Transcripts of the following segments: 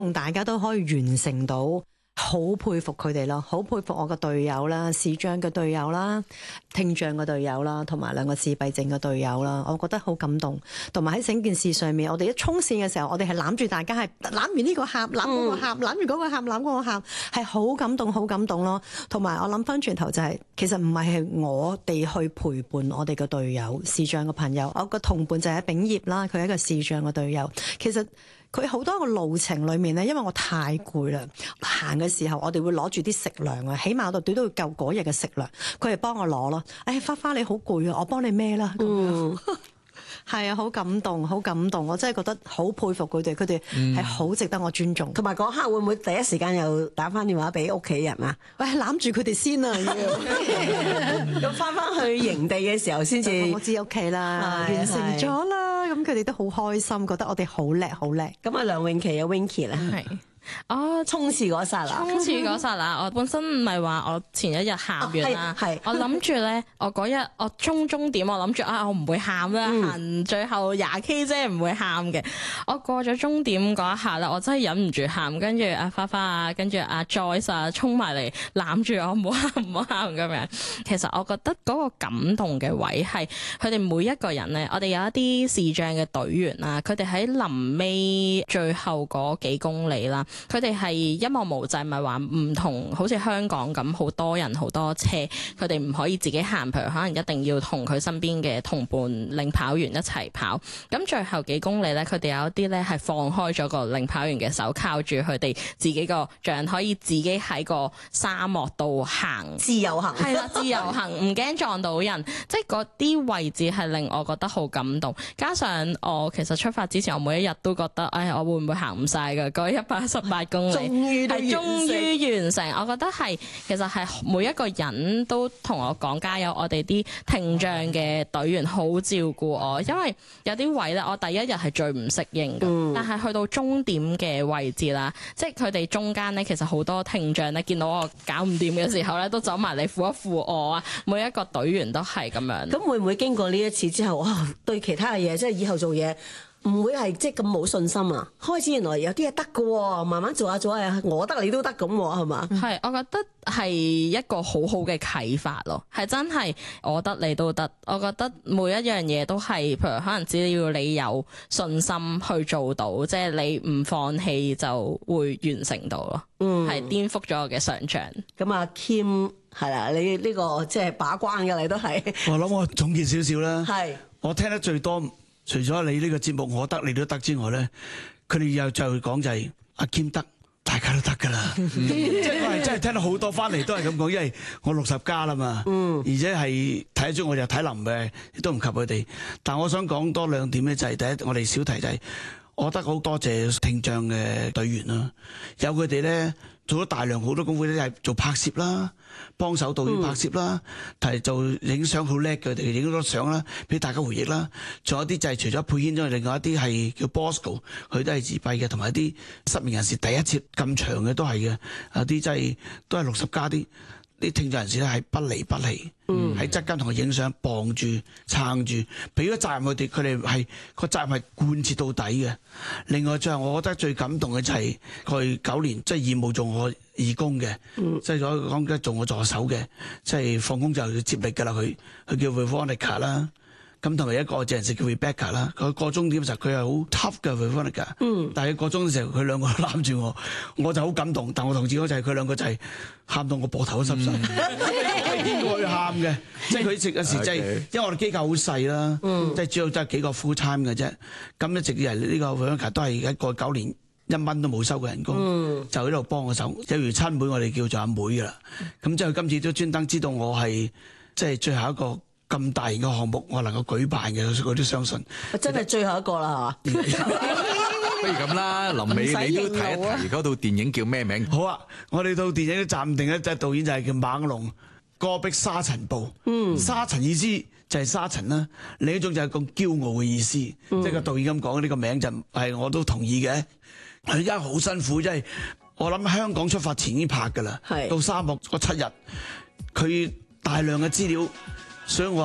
大家都可以完成到。好佩服佢哋咯，好佩服我嘅隊友啦，視障嘅隊友啦，聽障嘅隊友啦，同埋兩個自閉症嘅隊友啦，我覺得好感動。同埋喺整件事上面，我哋一衝線嘅時候，我哋係攬住大家，係攬完呢個喊，攬嗰個喊，攬完嗰個喊，攬嗰個喊，係好感動，好感動咯。同埋我諗翻轉頭就係，其實唔係我哋去陪伴我哋嘅隊友視障嘅朋友，我個同伴就係炳業啦，佢係一個視障嘅隊友，其實。佢好多個路程裏面咧，因為我太攰啦，行嘅時候我哋會攞住啲食糧啊，起碼我哋都要夠嗰日嘅食糧。佢係幫我攞咯。花花你好攰啊，我幫你孭啦。係啊，好感動，好感動！我真係覺得好佩服佢哋，佢哋係好值得我尊重。 同埋嗰刻會唔會第一時間又打翻電話俾屋企人啊？ 喂，攬住佢哋先啊！ 咁翻去營地嘅時候先至， 我知屋企啦，完成咗啦。咁佢哋都好開心，覺得我哋好叻，好叻。 咁啊，梁詠琪有 Winky 咧， 係。 衝刺嗰剎那， 衝刺嗰剎那，我本身唔係話我前一日喊完啦，我諗住咧，我嗰日我終點，我諗住我唔會喊啦，行最後20K 啫，唔會喊嘅。我過咗終點嗰一下啦，我真係忍唔住喊，跟住阿花花啊，跟住阿 Joyce 啊，衝埋嚟攬住我，唔好喊唔好喊咁樣。其實我覺得嗰個感動嘅位係佢哋每一個人咧，我哋有一啲視障嘅隊員啊，佢哋喺臨尾最後嗰幾公里啦。佢哋係一望無際，咪話唔同，好似香港咁好多人好多車，佢哋唔可以自己行，譬如可能一定要同佢身邊嘅同伴領跑員一齊跑。咁最後幾公里咧，佢哋有一啲咧係放開咗個領跑員嘅手，靠住佢哋自己個杖可以自己喺個沙漠度行， 自由行。 係啦，自由行唔驚撞到人，即係嗰啲位置係令我覺得好感動。加上我其實出發之前，我每一日都覺得，我會唔會行唔晒㗎？嗰118公里，終於完成。我覺得係其實係每一個人都同我講加油，我哋啲聽障嘅隊員好照顧我，因為有啲位咧，我第一日係最唔適應嘅，但係去到終點嘅位置啦，即係佢哋中間咧，其實好多聽障咧，見到我搞唔掂嘅時候咧，都走埋嚟扶一扶我啊！每一個隊員都係咁樣。 咁會唔會經過呢一次之後，哇，對其他嘅嘢，即係以後做嘢唔會係即係咁冇信心啊？開始原來有啲嘢得㗎喎，慢慢做下做下，我得你都得咁喎，係嘛？ 係，我覺得係一個好好嘅啟發咯，係真係我得你都得。我覺得每一樣嘢都係，譬如可能只要你有信心去做到，即係你唔放棄就會完成到咯。係顛覆咗我嘅想像。 咁啊 Kim 係啦，你呢個即係把關嘅，你都係。 我諗我總結少少啦。 係。我聽得最多，除咗你呢個節目我得你都得之外咧，佢哋又就講就係阿 Kim 得，大家都得㗎啦。即係我係真係聽到好多翻嚟都係咁講，因為我60加啦嘛，而且係睇得出我就體能嘅都唔及佢哋。但我想講多2點咧，就係第一，我哋小題就係我覺得好多謝聽障嘅隊員啦，有佢哋咧做咗大量好多功夫咧，係做拍攝啦。幫手導演拍攝啦，係做影相好叻嘅，佢哋影咗多相啦，俾大家回憶啦。仲有啲就係除咗佩軒之外，另外一啲係叫 Bosco， 佢都係自閉嘅，同埋一啲失明人士第一次咁長嘅都係嘅。有啲真係都係60加啲聽障人士咧，係不離不棄，喺側跟同佢影相，傍住撐住，俾咗責任佢哋，佢哋係個責任係貫徹到底嘅。另外最後我覺得最感動嘅就係佢9年即係義務做我義工嘅，即係講緊做我助手嘅，即係放工就要接力㗎啦。佢叫 Veronica 啦，咁同埋一個人士叫 Rebecca 啦。佢過終點嘅時候佢係好 tough 嘅 Veronica，但係過終嘅時候佢兩個攬住我，我就好感動。但我同志講就係佢兩個就係喊到我膊頭都濕晒，邊個去喊嘅？即係佢食嗰時即係，因為我哋機構好細啦，即係主要都係幾個 full time 嘅啫。咁一直以嚟呢個 Veronica 都係一個9年。1蚊都冇收過人工，就喺度幫我手，有如親妹，我哋叫做阿妹噶啦。咁即係佢今次都專登知道我係即係最後一個咁大型嘅項目，我能夠舉辦嘅，我都相信。 真係最後一個啦，係嘛？ 不如咁啦，臨尾你都提一提嗰套電影叫咩名？ 好啊，我哋套電影都暫定一隻導演就係叫猛龍戈壁沙塵暴。沙塵意思就係沙塵啦，另一種就係咁驕傲嘅意思。即係個導演咁講呢個名就係我都同意嘅。佢而家好辛苦，即係我諗香港出發前已經拍㗎啦，到沙漠嗰7日，佢大量嘅資料，所以我話咧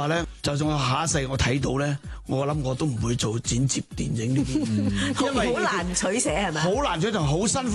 就算我下一世我睇到咧，我諗我都唔會做剪接電影呢啲，因為好難取捨係咪？ 好難取同好辛苦。